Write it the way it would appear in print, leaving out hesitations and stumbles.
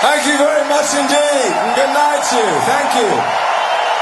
Thank you very much indeed. And good night to you. Thank you.